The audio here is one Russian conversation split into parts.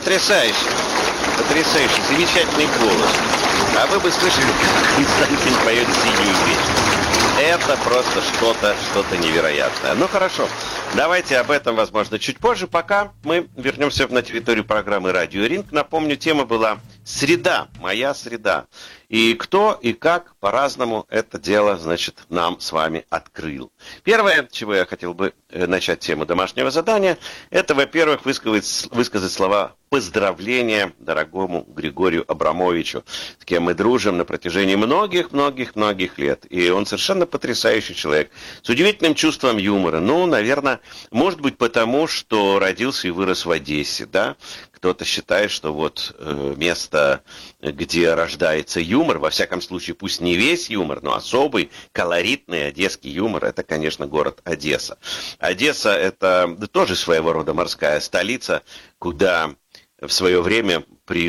Потрясающе. Потрясающе. Замечательный голос. А вы бы слышали, как Константин поет «Синюю речь». Это просто что-то невероятное. Ну хорошо, давайте об этом, возможно, чуть позже. Пока мы вернемся на территорию программы «Радио Ринг». Напомню, тема была «Среда», моя среда. И кто и как по-разному это дело, значит, нам с вами открыл. Первое, чего я хотел бы начать тему домашнего задания, это, во-первых, высказать слова поздравления дорогому Григорию Абрамовичу, с кем мы дружим на протяжении многих лет. И он совершенно потрясающий человек, с удивительным чувством юмора. Ну, наверное, может быть потому, что родился и вырос в Одессе, да? Кто-то считает, что вот место, где рождается юмор, во всяком случае, пусть не весь юмор, но особый, колоритный одесский юмор, это, конечно, город Одесса. Одесса – это тоже своего рода морская столица, куда в свое время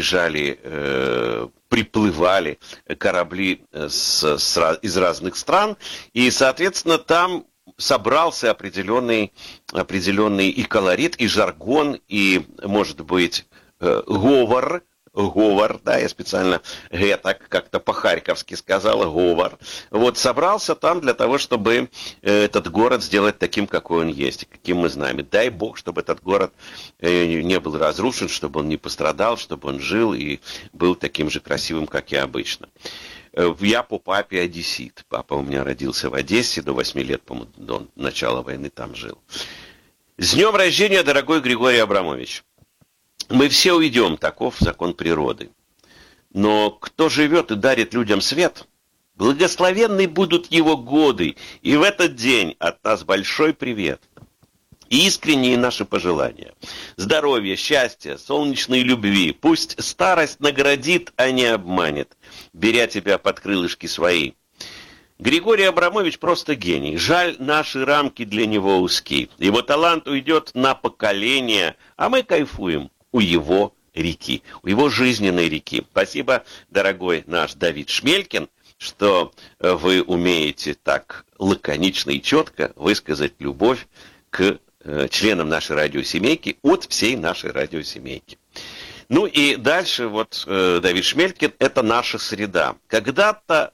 приплывали корабли из разных стран, и, соответственно, там собрался определенный и колорит, и жаргон, и, может быть, говор, да, я специально так как-то по-харьковски сказал, говор. Вот собрался там для того, чтобы этот город сделать таким, какой он есть, каким мы знаем. И дай Бог, чтобы этот город не был разрушен, чтобы он не пострадал, чтобы он жил и был таким же красивым, как и обычно. Я по папе одессит. Папа у меня родился в Одессе, до 8 лет, по-моему, до начала войны там жил. С днем рождения, дорогой Григорий Абрамович. Мы все уйдем, таков закон природы. Но кто живет и дарит людям свет, благословенны будут его годы. И в этот день от нас большой привет. И искренние наши пожелания. Здоровья, счастья, солнечной любви. Пусть старость наградит, а не обманет, беря тебя под крылышки свои. Григорий Абрамович просто гений. Жаль, наши рамки для него узки. Его талант уйдет на поколения, а мы кайфуем у его реки, у его жизненной реки. Спасибо, дорогой наш Давид Шмелькин, что вы умеете так лаконично и четко высказать любовь к членам нашей радиосемейки от всей нашей радиосемейки. Ну и дальше вот Давид Шмелькин – это наша среда. Когда-то,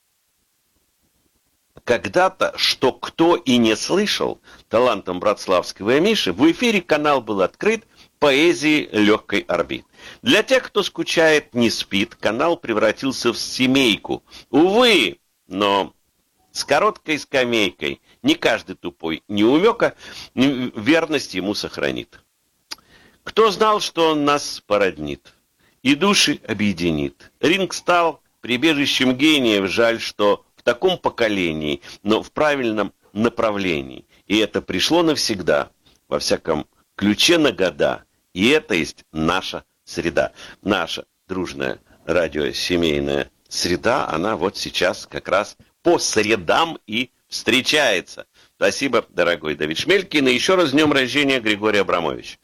что кто и не слышал, талантом Братславского и Миши, в эфире канал был открыт поэзии легкой орбит. Для тех, кто скучает, не спит, канал превратился в семейку. Увы, но с короткой скамейкой не каждый тупой неумека верность ему сохранит. Кто знал, что он нас породнит и души объединит? Ринг стал прибежищем гениев, жаль, что в таком поколении, но в правильном направлении. И это пришло навсегда, во всяком ключе на года. И это есть наша среда. Наша дружная радиосемейная среда, она вот сейчас как раз по средам и встречается. Спасибо, дорогой Давид Шмелькин. И еще раз с днем рождения, Григорий Абрамович.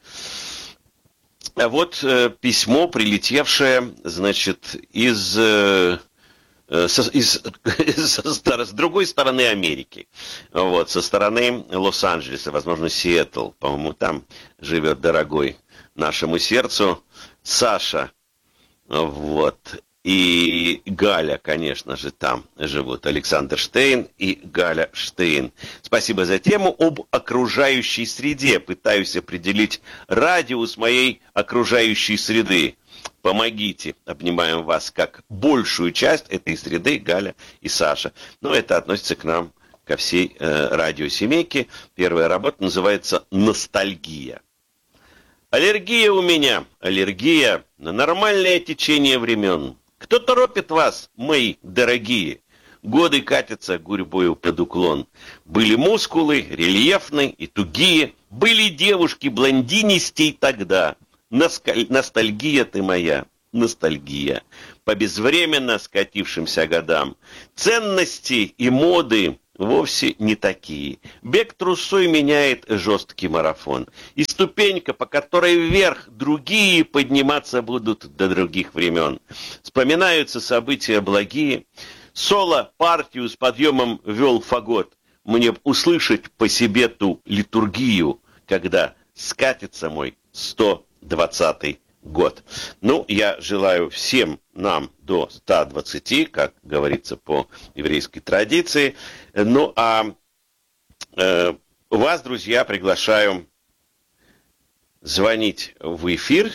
Вот письмо, прилетевшее, значит, с другой стороны Америки. Вот, со стороны Лос-Анджелеса, возможно, Сиэтл. По-моему, там живет дорогой нашему сердцу Саша. Вот. И Галя, конечно же, там живут. Александр Штейн и Галя Штейн. Спасибо за тему об окружающей среде. Пытаюсь определить радиус моей окружающей среды. Помогите, обнимаем вас как большую часть этой среды, Галя и Саша. Но это относится к нам, ко всей радиосемейке. Первая работа называется «Ностальгия». Аллергия у меня, аллергия на нормальное течение времен. Кто торопит вас, мои дорогие? Годы катятся гурьбою под уклон. Были мускулы рельефные и тугие, были девушки блондинистей тогда. Ностальгия ты моя, ностальгия по безвременно скатившимся годам. Ценности и моды вовсе не такие. Бег трусой меняет жесткий марафон. И ступенька, по которой вверх другие подниматься будут до других времен. Вспоминаются события благие. Соло партию с подъемом вел фагот. Мне б услышать по себе ту литургию, когда скатится мой 120-й год. Ну, я желаю всем нам до 120, как говорится по еврейской традиции. Ну, а вас, друзья, приглашаю звонить в эфир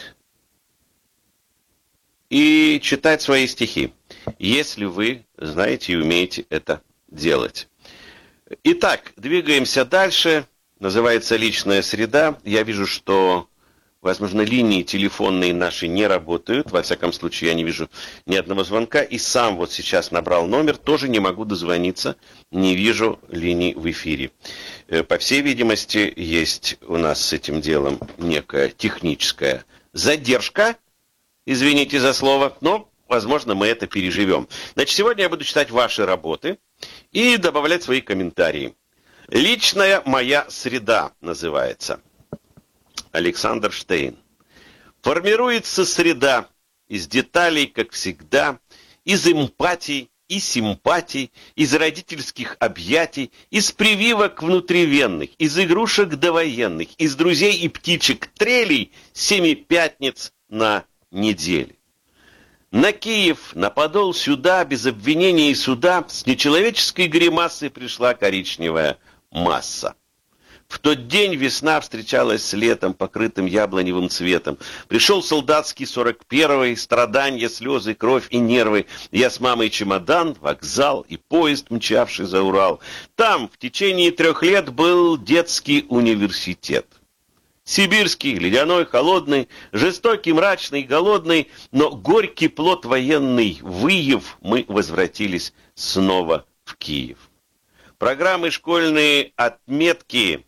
и читать свои стихи, если вы знаете и умеете это делать. Итак, двигаемся дальше. Называется «Личная среда». Я вижу, что, возможно, линии телефонные наши не работают. Во всяком случае, я не вижу ни одного звонка. И сам вот сейчас набрал номер, тоже не могу дозвониться, не вижу линий в эфире. По всей видимости, есть у нас с этим делом некая техническая задержка. Извините за слово, но, возможно, мы это переживем. Значит, сегодня я буду читать ваши работы и добавлять свои комментарии. «Личная моя среда» называется. Александр Штейн. Формируется среда из деталей, как всегда, из эмпатий и симпатий, из родительских объятий, из прививок внутривенных, из игрушек довоенных, из друзей и птичек трелей 7 пятниц на неделе. На Киев, на Подол, сюда, без обвинения и суда, с нечеловеческой гримасой пришла коричневая масса. В тот день весна встречалась с летом, покрытым яблоневым цветом. Пришел солдатский 41-й, страдания, слезы, кровь и нервы. Я с мамой чемодан, вокзал и поезд, мчавший за Урал. Там в течение 3 лет был детский университет. Сибирский, ледяной, холодный, жестокий, мрачный, голодный, но горький плод военный, выев, мы возвратились снова в Киев. Программы школьные отметки,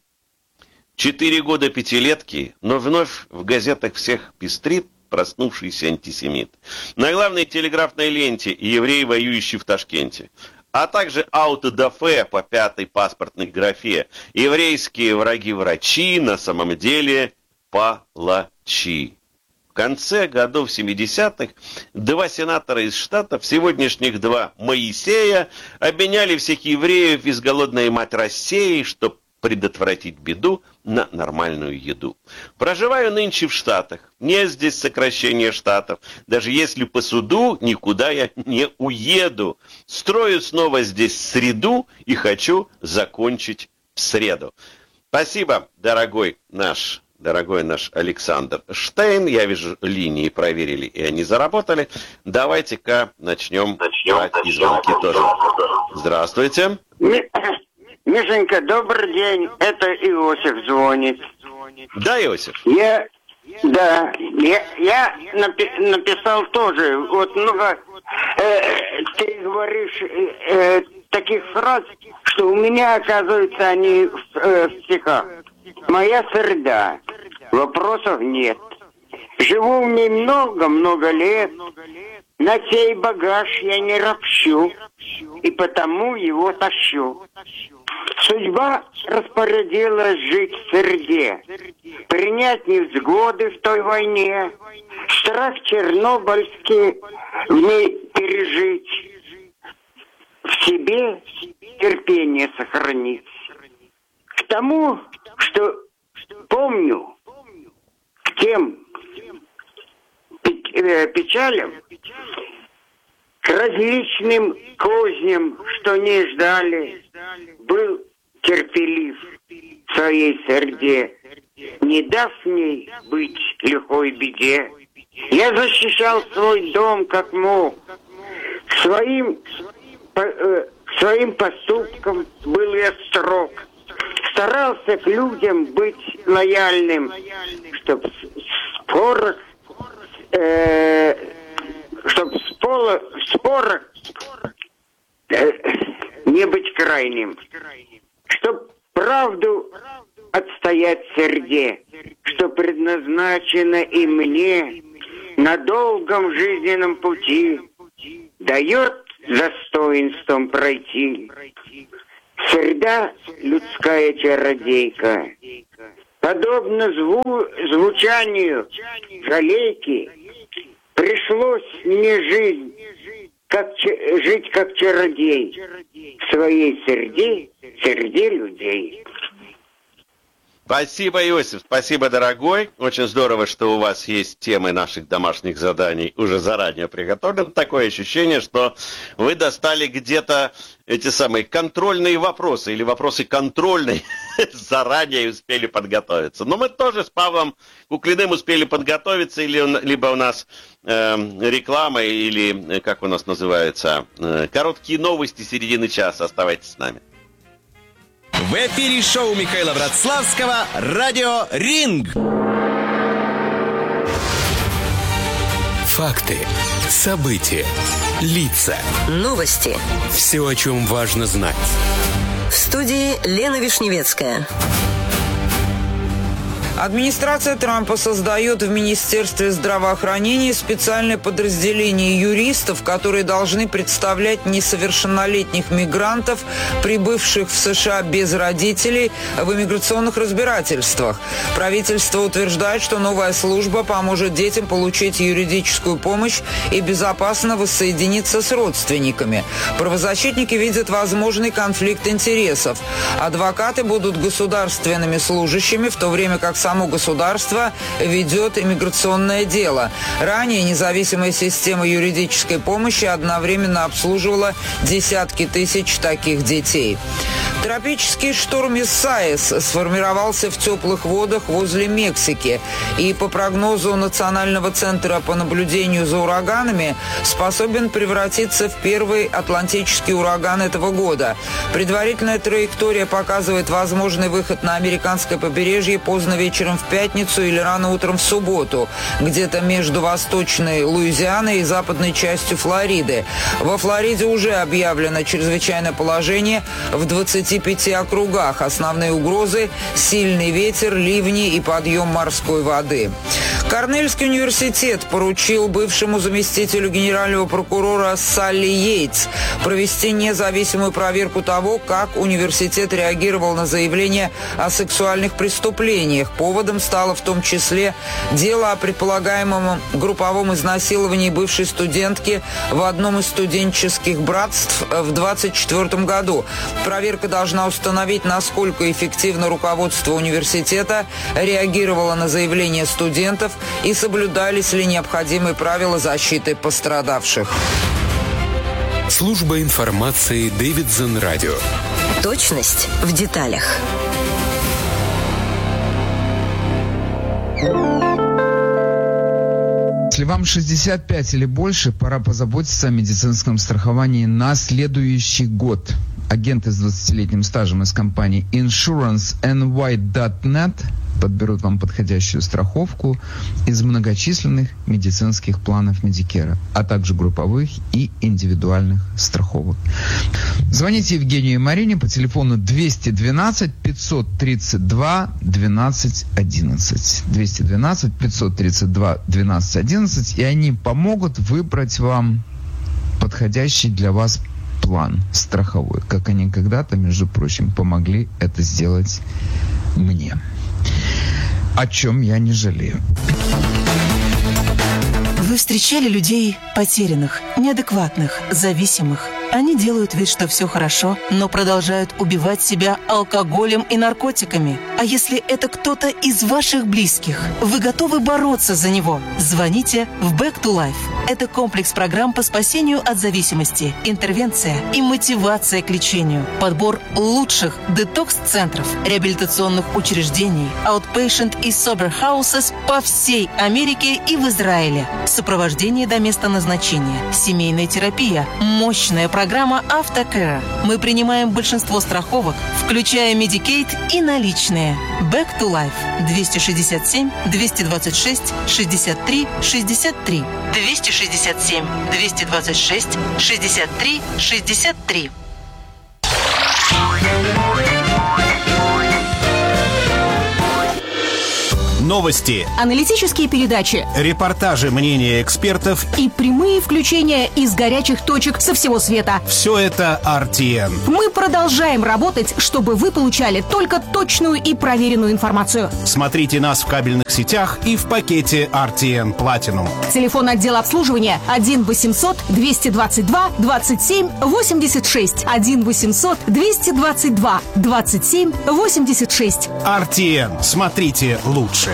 4 года пятилетки, но вновь в газетах всех пестрит проснувшийся антисемит. На главной телеграфной ленте еврей, воюющий в Ташкенте. А также аутодафе по 5-й паспортной графе. Еврейские враги-врачи на самом деле палачи. В конце годов 70-х 2 сенатора из Штатов, сегодняшних 2 Моисея, обменяли всех евреев из голодной мать России, чтобы предотвратить беду, на нормальную еду. Проживаю нынче в Штатах. Нет здесь сокращения штатов. Даже если по суду, никуда я не уеду. Строю снова здесь среду и хочу закончить в среду. Спасибо, дорогой наш Александр Штейн. Я вижу, линии проверили, и они заработали. Давайте-ка начнем брать и звонки тоже. Здравствуйте. Мишенька, добрый день. Это Иосиф звонит. Да, Иосиф? Я написал тоже. Вот много ты говоришь таких фраз, что у меня, оказывается, они в стихах. Моя среда. Вопросов нет. Живу в ней много лет. На сей багаж я не ропщу, и потому его тащу. Судьба распорядилась жить в среде, принять невзгоды в той войне, страх чернобыльский в ней пережить, в себе терпение сохранить. К тому, что помню, к тем печалям, к различным козням, что не ждали, был терпелив в своей среде, не дав ней быть лихой беде. Я защищал свой дом как мог, к своим поступкам был я строг, старался к людям быть лояльным, чтобы в спорах не быть крайним, чтоб правду отстоять в среде, что предназначено и мне на долгом жизненном пути, дает достоинством пройти. Среда людская чародейка, подобно звучанию жалейки, пришлось мне жить как чародей в своей среде людей. Спасибо, Иосиф, спасибо, дорогой. Очень здорово, что у вас есть темы наших домашних заданий уже заранее приготовлены. Такое ощущение, что вы достали где-то эти самые контрольные вопросы или вопросы контрольные заранее успели подготовиться. Но мы тоже с Павлом Куклиным успели подготовиться, либо у нас реклама, или, как у нас называется, короткие новости середины часа. Оставайтесь с нами. В эфире шоу Михаила Братславского «Радио Ринг». Факты, события, лица. Новости. Все, о чем важно знать. В студии Лена Вишневецкая. Администрация Трампа создает в Министерстве здравоохранения специальное подразделение юристов, которые должны представлять несовершеннолетних мигрантов, прибывших в США без родителей, в иммиграционных разбирательствах. Правительство утверждает, что новая служба поможет детям получить юридическую помощь и безопасно воссоединиться с родственниками. Правозащитники видят возможный конфликт интересов. Адвокаты будут государственными служащими, в то время как само государство ведет иммиграционное дело. Ранее независимая система юридической помощи одновременно обслуживала десятки тысяч таких детей. Тропический шторм Исайяс сформировался в теплых водах возле Мексики и, по прогнозу Национального центра по наблюдению за ураганами, способен превратиться в первый атлантический ураган этого года. Предварительная траектория показывает возможный выход на американское побережье поздно вечером в пятницу или рано утром в субботу, где-то между восточной Луизианой и западной частью Флориды. Во Флориде уже объявлено чрезвычайное положение в 25 округах. Основные угрозы – сильный ветер, ливни и подъем морской воды. Корнельский университет поручил бывшему заместителю генерального прокурора Салли Йейтс провести независимую проверку того, как университет реагировал на заявления о сексуальных преступлениях. Поводом стало в том числе дело о предполагаемом групповом изнасиловании бывшей студентки в одном из студенческих братств в 2024 году. Проверка должна установить, насколько эффективно руководство университета реагировало на заявления студентов и соблюдались ли необходимые правила защиты пострадавших. Служба информации Дэвидсон Радио. Точность в деталях. Если вам 65 или больше, пора позаботиться о медицинском страховании на следующий год. Агенты с 20-летним стажем из компании InsuranceNY.net подберут вам подходящую страховку из многочисленных медицинских планов Медикера, а также групповых и индивидуальных страховок. Звоните Евгению и Марине по телефону 212 532 12 11. 212 532 12 11, и они помогут выбрать вам подходящий для вас план страховой, как они когда-то, между прочим, помогли это сделать мне. О чем я не жалею. Вы встречали людей потерянных, неадекватных, зависимых? Они делают вид, что все хорошо, но продолжают убивать себя алкоголем и наркотиками. А если это кто-то из ваших близких, вы готовы бороться за него? Звоните в Back to Life. Это комплекс программ по спасению от зависимости, интервенция и мотивация к лечению, подбор лучших детокс-центров, реабилитационных учреждений, outpatient и sober houses по всей Америке и в Израиле. Сопровождение до места назначения, семейная терапия, мощная программа Автокэра. Мы принимаем большинство страховок, включая Medicaid и наличные. Back to Life. 267 226 63 63. 267 226 63 63. Новости, аналитические передачи, репортажи, мнения экспертов и прямые включения из горячих точек со всего света. Все это RTN. Мы продолжаем работать, чтобы вы получали только точную и проверенную информацию. Смотрите нас в кабельных сетях и в пакете RTN Platinum. Телефон отдела обслуживания 1 800 222 27 86. 1 800 222 27 86. RTN. Смотрите лучше.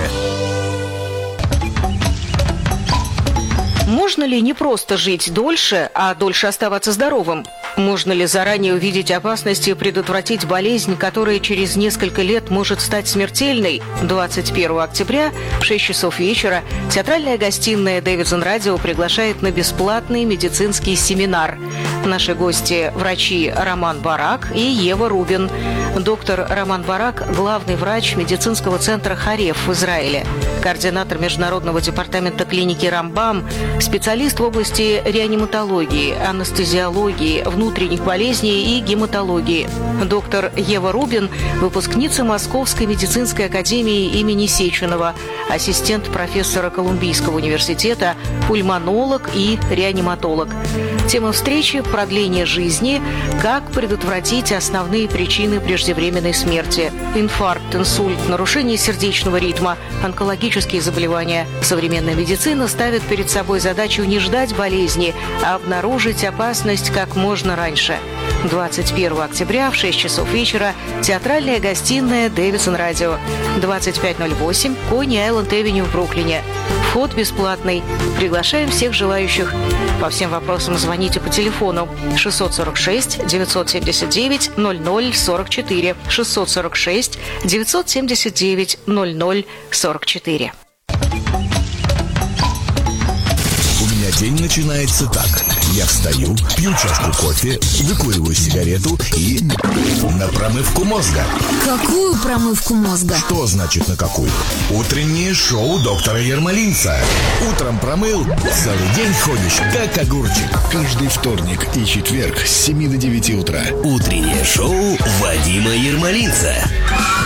Можно ли не просто жить дольше, а дольше оставаться здоровым? Можно ли заранее увидеть опасности и предотвратить болезнь, которая через несколько лет может стать смертельной? 21 октября в 6 часов вечера театральная гостиная «Дэвидсон Радио» приглашает на бесплатный медицинский семинар. Наши гости – врачи Роман Барак и Ева Рубин. Доктор Роман Барак – главный врач медицинского центра «Хареф» в Израиле, координатор международного департамента клиники «Рамбам», специалист в области реаниматологии, анестезиологии, внутренних болезней и гематологии. Доктор Ева Рубин – выпускница Московской медицинской академии имени Сеченова, ассистент профессора Колумбийского университета, пульмонолог и реаниматолог. Тема встречи – продление жизни, как предотвратить основные причины преждевременной смерти: инфаркт, инсульт, нарушение сердечного ритма, онкологические заболевания. Современная медицина ставит перед собой задачу не ждать болезни, а обнаружить опасность как можно раньше. 21 октября в 6 часов вечера театральная гостиная «Дэвидсон Радио», 2508 Кони-Айленд-Эвеню в Бруклине. Вход бесплатный. Приглашаем всех желающих. По всем вопросам звоните по телефону 646 979 0044 646 979 0044. День начинается так. Я встаю, пью чашку кофе, выкуриваю сигарету и на промывку мозга. Какую промывку мозга? Что значит на какую? Утреннее шоу доктора Ермолинца. Утром промыл, целый день ходишь, как огурчик. Каждый вторник и четверг с 7 до 9 утра. Утреннее шоу Вадима Ермолинца.